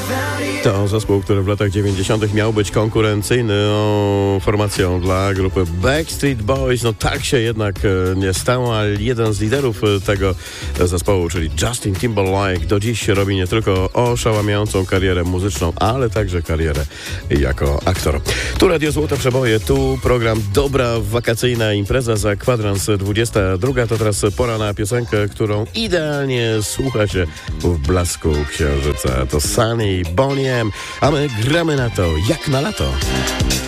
To zespół, który w latach 90. miał być konkurencyjną formacją dla grupy Backstreet Boys. No tak się jednak nie stało, ale jeden z liderów tego zespołu, czyli Justin Timberlake, do dziś robi nie tylko oszałamiającą karierę muzyczną, ale także karierę jako aktor. Tu Radio Złote Przeboje, tu program Dobra Wakacyjna Impreza za kwadrans 22. To teraz pora na piosenkę, którą idealnie słucha się w blasku księżyca. To Sunny Bonnie M, a my gramy na to jak na lato.